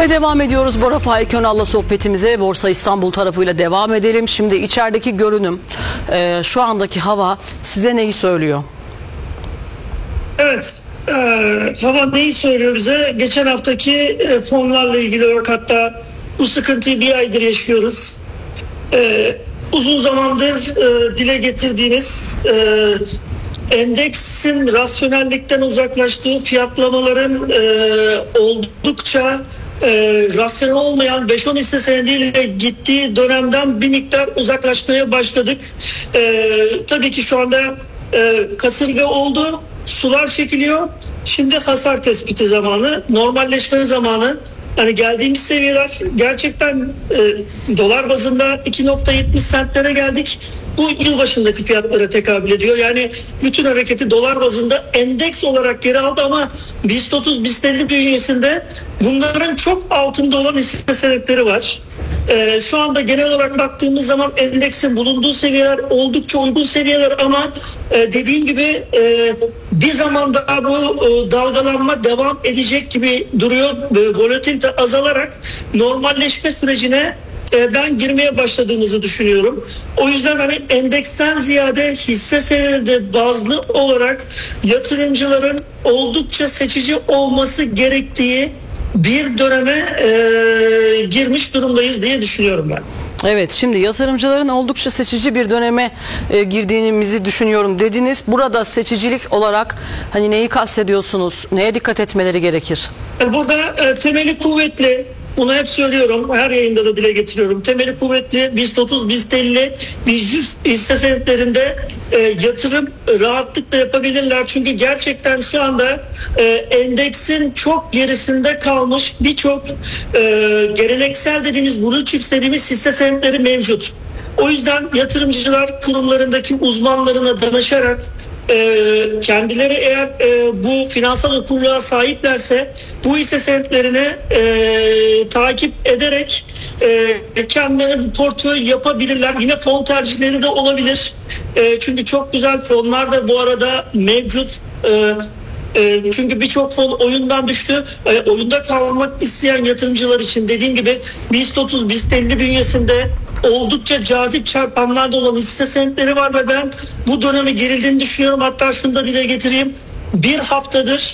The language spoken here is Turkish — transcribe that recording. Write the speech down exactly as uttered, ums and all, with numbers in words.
Ve devam ediyoruz Bora Faik Önal'la sohbetimize. Borsa İstanbul tarafıyla devam edelim. Şimdi içerideki görünüm, e, şu andaki hava size neyi söylüyor? Evet, e, hava neyi söylüyor bize? Geçen haftaki e, fonlarla ilgili olarak, hatta bu sıkıntıyı bir aydır yaşıyoruz. E, uzun zamandır e, dile getirdiğimiz e, endeksin rasyonellikten uzaklaştığı, fiyatlamaların e, oldukça e, rasyonel olmayan beş on hisse senediyle gittiği dönemden bir miktar uzaklaşmaya başladık. E, tabii ki şu anda e, kasırga oldu. Sular çekiliyor. Şimdi hasar tespiti zamanı, normalleşme zamanı. Hani geldiğimiz seviyeler gerçekten e, dolar bazında iki nokta yetmiş sentlere geldik. Bu yılbaşındaki fiyatlara tekabül ediyor. Yani bütün hareketi dolar bazında endeks olarak geri aldı ama BIST otuz, BIST elli bünyesinde bunların çok altında olan hisse senetleri var. Ee, şu anda genel olarak baktığımız zaman endeksin bulunduğu seviyeler oldukça uygun seviyeler ama e, dediğim gibi e, bir zaman daha bu e, dalgalanma devam edecek gibi duruyor. E, volatilite azalarak normalleşme sürecine e, ben girmeye başladığımızı düşünüyorum. O yüzden hani endeksten ziyade hisse senedi bazlı olarak yatırımcıların oldukça seçici olması gerektiği bir döneme e, girmiş durumdayız diye düşünüyorum ben. Evet, şimdi yatırımcıların oldukça seçici bir döneme e, girdiğimizi düşünüyorum dediniz. Burada seçicilik olarak hani neyi kastediyorsunuz? Neye dikkat etmeleri gerekir? Burada e, temeli kuvvetli. Bunu hep söylüyorum. Her yayında da dile getiriyorum. Temeli kuvvetli BIST otuz, BIST elli, BIST yüz hisse senetlerinde e, yatırım rahatlıkla yapabilirler. Çünkü gerçekten şu anda e, endeksin çok gerisinde kalmış birçok e, geleneksel dediğimiz blue chips dediğimiz hisse senetleri mevcut. O yüzden yatırımcılar kurumlarındaki uzmanlarına danışarak e, kendileri eğer e, bu finansal okurluğa sahiplerse bu hisse senetlerini e, takip ederek e, kendilerine bir portföy yapabilirler. Yine fon tercihleri de olabilir. E, çünkü çok güzel fonlar da bu arada mevcut. E, e, çünkü birçok fon oyundan düştü. E, oyunda kalmak isteyen yatırımcılar için dediğim gibi BIST otuz, BIST elli bünyesinde oldukça cazip çarpanlarda olan hisse senetleri var ve ben bu dönemi gerildiğini düşünüyorum. Hatta şunu da dile getireyim. Bir haftadır